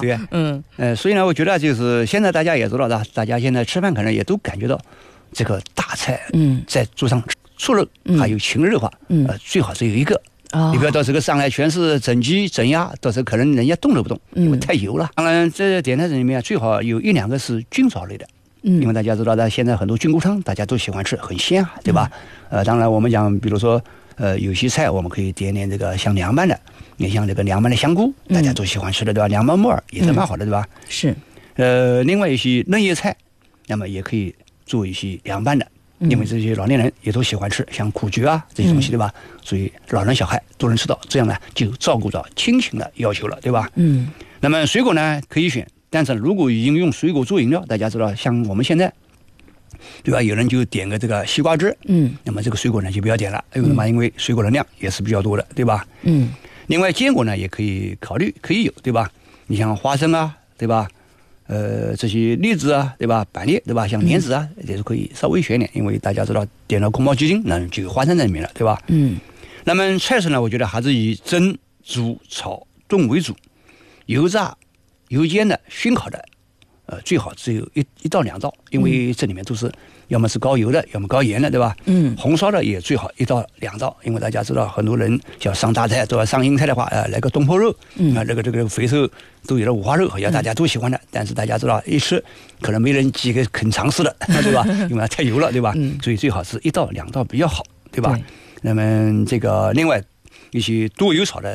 对，所以呢，我觉得就是现在大家也知道的，大家现在吃饭可能也都感觉到这个大菜，在桌上除了还有清热的话，最好只有一个。你不要到这个上来全是整鸡整鸭，到时候可能人家动都不动，因为太油了。当然，这点菜里面最好有1-2个是菌草类的，因为大家知道的，现在很多菌菇汤大家都喜欢吃，很鲜啊，对吧？当然我们讲，比如说有些菜我们可以点点这个像凉拌的，你像这个凉拌的香菇，大家都喜欢吃的，对吧？凉拌木耳也是蛮好的，对吧？ 是。 另外一些嫩叶菜，那么也可以做一些凉拌的。因为这些老年人也都喜欢吃，像苦菊啊这些东西，对吧？所以老人小孩都能吃到，这样呢就照顾到亲情的要求了，对吧？那么水果呢可以选，但是如果已经用水果做饮料，大家知道，像我们现在，对吧？有人就点个这个西瓜汁，那么这个水果呢就不要点了，为什么？因为水果的量也是比较多的，对吧？另外坚果呢也可以考虑，可以有，对吧？你像花生啊，对吧？这些栗子啊，对吧？板栗，对吧？像莲子啊，也是可以稍微选点，因为大家知道点了宫保鸡丁，那就有花生在里面了，对吧？那么菜式呢，我觉得还是以蒸、煮、炒、炖为主，油炸、油煎的、熏烤的，最好只有一到2道，因为这里面都是要么是高油的，要么高盐的，对吧？红烧的也最好1到2道，因为大家知道很多人要上大菜，都要上硬菜的话，来个东坡肉，这个肥瘦都有了五花肉，好像大家都喜欢的，但是大家知道一吃可能没人几个肯尝试的，对吧？因为它太油了，对吧？所以最好是1到2道比较好，对吧？那么这个另外一些多油炒的